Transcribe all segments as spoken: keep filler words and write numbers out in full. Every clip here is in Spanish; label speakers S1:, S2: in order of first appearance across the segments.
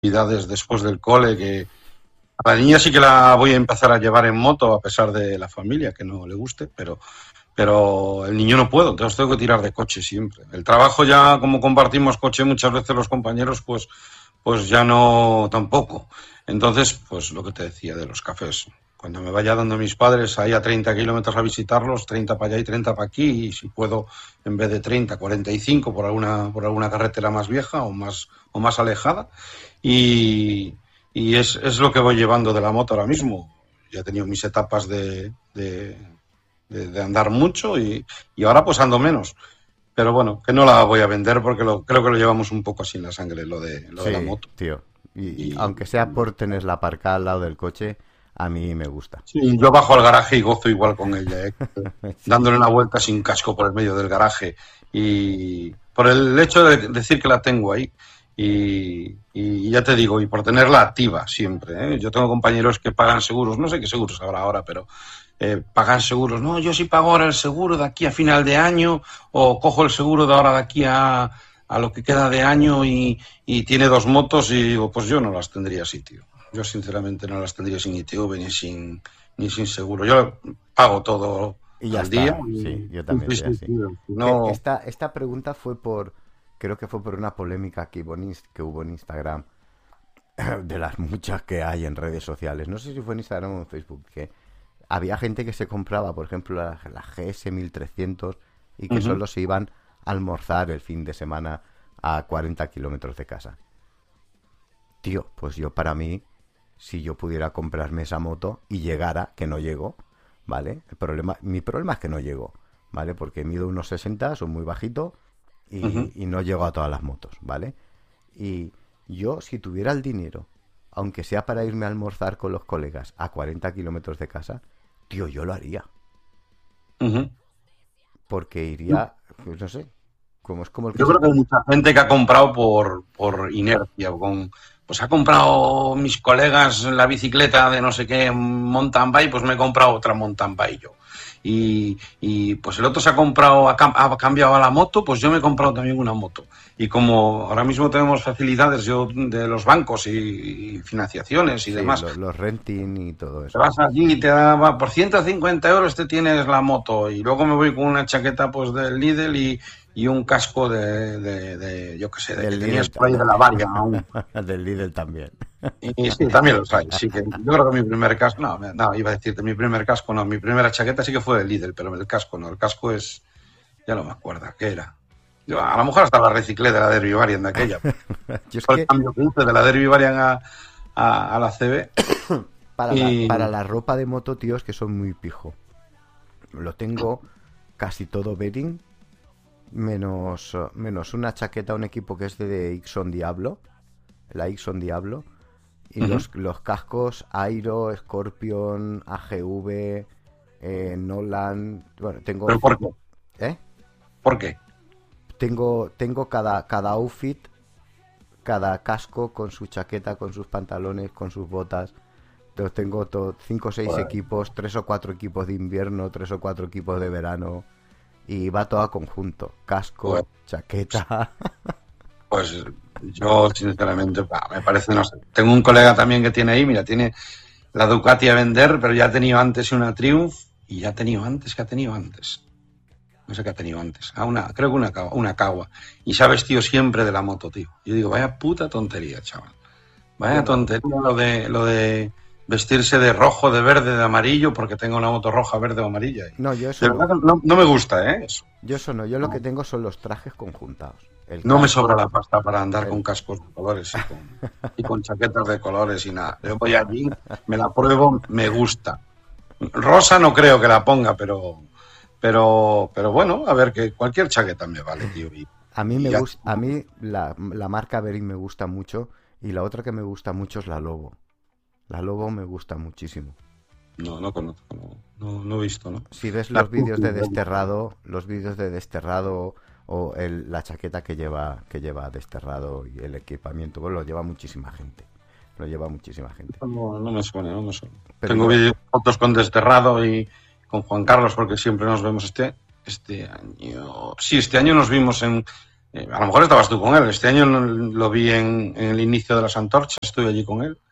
S1: actividades después del cole, que a la niña sí que la voy a empezar a llevar en moto, a pesar de la familia, que no le guste, pero, pero el niño no puedo, entonces tengo que tirar de coche siempre. El trabajo ya, como compartimos coche muchas veces los compañeros, pues, pues ya no tampoco. Entonces, pues lo que te decía de los cafés. Cuando me vaya dando mis padres ahí a treinta kilómetros a visitarlos, treinta para allá y treinta para aquí, y si puedo, en vez de treinta, cuarenta y cinco por alguna, por alguna carretera más vieja o más, o más alejada. Y, y es, es lo que voy llevando de la moto ahora mismo. Ya he tenido mis etapas de, de, de, de andar mucho y, y ahora pues ando menos. Pero bueno, que no la voy a vender porque lo, creo que lo llevamos un poco así en la sangre, lo de, lo
S2: Sí,
S1: de la moto.
S2: tío. Y, y
S1: Y,
S2: aunque sea por tenerla aparcada al lado del coche, a mí me gusta.
S1: sí, yo bajo al garaje y gozo igual con ella, ¿eh?
S2: Sí.
S1: Dándole una vuelta sin casco por el medio del garaje. Y por el hecho de decir que la tengo ahí. Y, y ya te digo, y por tenerla activa siempre, ¿eh? Yo tengo compañeros que pagan seguros, no sé qué seguros habrá ahora, pero eh, pagan seguros. No, yo sí pago ahora el seguro de aquí a final de año, o cojo el seguro de ahora de aquí a, a lo que queda de año y, y tiene dos motos y digo, pues yo no las tendría así, tío. Yo sinceramente no las tendría sin I T V ni sin, ni sin seguro. Yo pago todo
S2: Y ya
S1: al día.
S2: está. Sí, yo
S1: Y,
S2: también
S1: sí,
S2: soy
S1: sí,
S2: así.
S1: tío. Si
S2: Que
S1: no,
S2: esta, esta pregunta fue por, creo que fue por una polémica que hubo en, Inst- que hubo en Instagram, de las muchas que hay en redes sociales. No sé si fue en Instagram o en Facebook, que había gente que se compraba, por ejemplo, la, la G S mil trescientos y que
S1: uh-huh.
S2: solo se iban a almorzar el fin de semana a cuarenta kilómetros de casa. Tío, pues yo para mí, si yo pudiera comprarme esa moto y llegara, que no llego, ¿vale? El problema, mi problema es que no llego, ¿vale? Porque mido unos sesenta, soy muy bajito y,
S1: Uh-huh.
S2: y no llego a todas las motos, ¿vale? Y yo, si tuviera el dinero, aunque sea para irme a almorzar con los colegas a cuarenta kilómetros de casa, tío, yo lo haría.
S1: Uh-huh.
S2: Porque iría, pues no sé, como es como el que
S1: Yo
S2: se...
S1: creo que hay mucha gente que ha comprado por, por inercia, con, pues ha comprado mis colegas la bicicleta de no sé qué mountain bike, pues me he comprado otra mountain bike yo. Y, y pues el otro se ha comprado, ha, ha cambiado a la moto, pues yo me he comprado también una moto. Y como ahora mismo tenemos facilidades yo de los bancos y, y financiaciones y
S2: Sí,
S1: demás,
S2: lo- los renting y todo
S1: te
S2: eso.
S1: vas allí y te da, va, por ciento cincuenta euros te tienes la moto y luego me voy con una chaqueta pues del Lidl y, y un casco de, de, de yo qué sé, de que
S2: Del
S1: tenías
S2: Lidl,
S1: por ahí de la Varia aún.
S2: del Lidl también.
S1: Y sí, también los hay. Sí, que yo creo que mi primer casco, no, no, iba a decirte, mi primer casco no, mi primera chaqueta sí que fue del Lidl, pero el casco no, el casco es, ya no me acuerdo, ¿qué era? Yo, a lo mejor hasta la reciclé de la Derby Variant de aquella.
S2: Yo es
S1: Fue el
S2: que
S1: cambio que hice de la Derby Variant a, a, a la C B.
S2: para la,
S1: Y...
S2: para la ropa de moto, tío, es que soy muy pijo. Lo tengo casi todo bedding, menos, menos una chaqueta, un equipo que es de Ixon Diablo, la Ixon Diablo, y uh-huh. los, los cascos Airo, Scorpion, A G V, eh, Nolan, bueno, tengo...
S1: ¿Pero por qué?
S2: ¿Eh?
S1: ¿Por qué?
S2: Tengo, tengo cada, cada outfit, cada casco con su chaqueta, con sus pantalones, con sus botas. Entonces tengo cinco o seis bueno. equipos, tres o cuatro equipos de invierno, tres o cuatro equipos de verano. Y va todo a conjunto. Casco, bueno. chaqueta.
S1: Pues yo, sinceramente, me parece, no sé. Tengo un colega también que tiene ahí, mira, tiene la Ducati a vender, pero ya ha tenido antes una Triumph y ya ha tenido antes, que ha tenido antes. No sé qué ha tenido antes. Ah, una, creo que una, una Kawa. Y se ha vestido siempre de la moto, tío. Yo digo, vaya puta tontería, chaval. Vaya tontería lo de, lo de vestirse de rojo, de verde, de amarillo, porque tengo una moto roja, verde o amarilla.
S2: No, yo eso
S1: de verdad no. no, no me gusta, ¿eh? Eso.
S2: Yo eso no. Yo lo que tengo son los trajes conjuntados.
S1: El no casco, me sobra la pasta para andar el... con cascos de colores y con, y con chaquetas de colores y nada. Yo voy allí, me la pruebo, me gusta. Rosa no creo que la ponga, pero... Pero, pero bueno, a ver, que cualquier chaqueta me vale, tío. Y,
S2: a mí me gusta, a mí la, la marca Bering me gusta mucho y la otra que me gusta mucho es la Lobo. La Lobo me gusta muchísimo.
S1: No, no conozco, no, no, no he visto, ¿no?
S2: Si ves los vídeos de Desterrado, los vídeos de Desterrado o el, la chaqueta que lleva, que lleva Desterrado y el equipamiento, bueno, lo lleva muchísima gente. Lo lleva muchísima gente.
S1: No, no me suena, no me suena. Pero tengo vídeos, fotos con Desterrado y con Juan Carlos, porque siempre nos vemos este, este año. Sí, este año nos vimos en, Eh, a lo mejor estabas tú con él. Este año lo, lo vi en, en el inicio de las antorchas, estuve allí con él.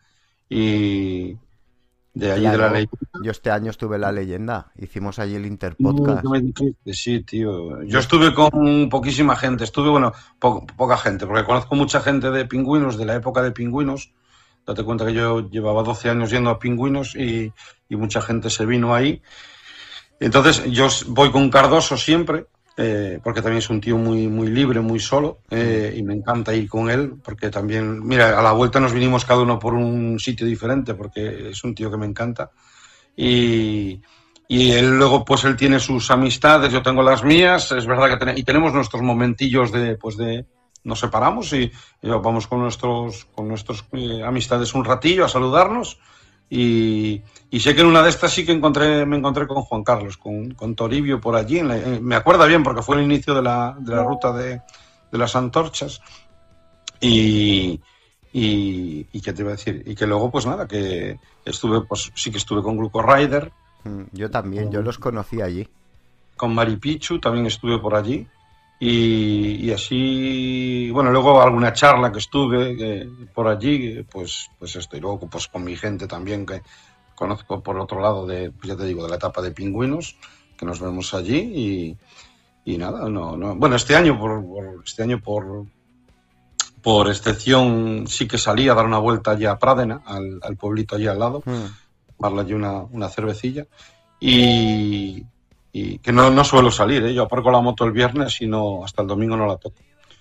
S1: Y de allí
S2: Claro,
S1: de la ley.
S2: yo este año estuve en La Leyenda, hicimos allí el
S1: Mm, ¿qué
S2: Interpodcast.
S1: me dijiste? Sí, tío. Yo
S2: Yo est-
S1: estuve con poquísima gente. Estuve, bueno, po- poca gente, porque conozco mucha gente de Pingüinos, de la época de Pingüinos. Date cuenta que yo llevaba doce años yendo a Pingüinos y, y mucha gente se vino ahí. Entonces, yo s- voy con Cardoso siempre, eh, porque también es un tío muy, muy libre, muy solo,
S2: Mm.
S1: eh, y me encanta ir con él, porque también, mira, a la vuelta nos vinimos cada uno por un sitio diferente, porque es un tío que me encanta. Y, y él luego, pues él tiene sus amistades, yo tengo las mías, es verdad que ten- y tenemos nuestros momentillos de, pues de, nos separamos y, y vamos con nuestros, con nuestros eh, amistades un ratillo a saludarnos. Y, y sé que en una de estas sí que encontré, me encontré con Juan Carlos, con, con Toribio por allí. En la- en- me acuerda bien porque fue el inicio de la, de la ruta de, de las antorchas. Y, y, y qué te iba a decir, y que luego, pues nada, que estuve, pues sí que estuve con Grupo Rider,
S2: Mm, yo también, yo
S1: con,
S2: los conocí allí.
S1: con Mari Pichu, también estuve por allí. Y, y así, bueno, luego alguna charla que estuve eh, por allí, pues, pues esto, y luego pues con mi gente también que conozco por otro lado de, pues ya te digo, de la etapa de Pingüinos, que nos vemos allí y, y nada, no, no. Bueno, este año por, por este año por, por excepción sí que salí a dar una vuelta allí a Pradena, al, al pueblito allí al lado,
S2: Mm.
S1: tomarle allí una, una cervecilla y, y que no, no suelo salir, ¿eh? Yo aparco la moto el viernes y no, hasta el domingo no la toco.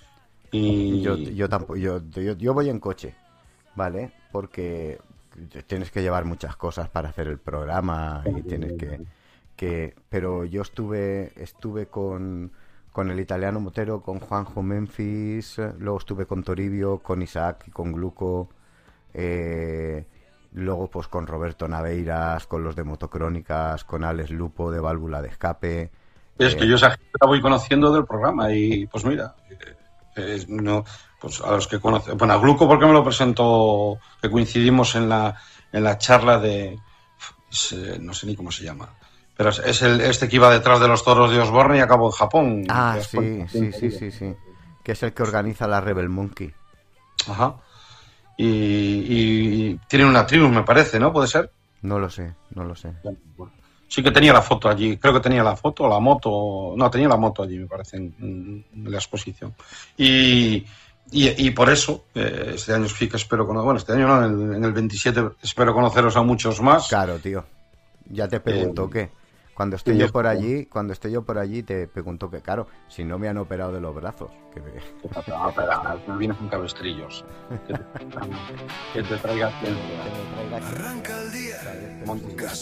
S2: Yo,
S1: Y
S2: yo tampoco, yo, yo, yo voy en coche, ¿vale? Porque tienes que llevar muchas cosas para hacer el programa y tienes que, que pero yo estuve estuve con, con el italiano Motero, con Juanjo Memphis, eh, luego estuve con Toribio, con Isaac y con Gluco, eh, luego pues con Roberto Naveiras, con los de Motocrónicas, con Alex Lupo de Válvula de Escape.
S1: es que
S2: eh,
S1: yo esa gente la voy conociendo del programa y pues mira, eh, no, pues a los que conocen, bueno, a Gluco porque me lo presentó, que coincidimos en la, en la charla de, es, eh, no sé ni cómo se llama, pero es, es el, este que iba detrás de los toros de Osborne y acabó en Japón. ¿Te
S2: ah,
S1: das cuenta?
S2: sí, sí, sí, sí, sí, que es el que organiza la Rebel Monkey.
S1: Ajá. Y, y, y tienen una tribu, me parece, ¿no? ¿Puede ser?
S2: No lo sé, no lo sé.
S1: Sí que tenía la foto allí, creo que tenía la foto, la moto, no, tenía la moto allí, me parece, en, en la exposición. Y, y, y por eso, eh, este año sí que espero conocer, bueno, este año no, en el, en el veintisiete espero conoceros a muchos más.
S2: Claro, tío. Ya te pregunto
S1: Eh,
S2: qué. Cuando esté
S1: y
S2: yo
S1: esto,
S2: por allí, cuando esté yo por allí te pregunto que, claro, si no me han operado de los brazos. Que me-
S1: que te, te vienes con cabestrillos, que te, que te traiga ciencia.
S2: que me traiga-
S3: Arranca el día.
S1: Montes de